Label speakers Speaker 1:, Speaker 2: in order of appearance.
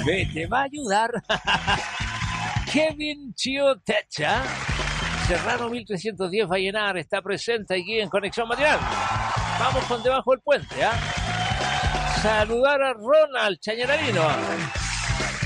Speaker 1: te va a ayudar Kevin Chiotecha. Serrano 1310 Vallenar está presente aquí en Conexión Matinal. Vamos con Debajo del Puente, ¿ah? Saludar a Ronald Chañararino.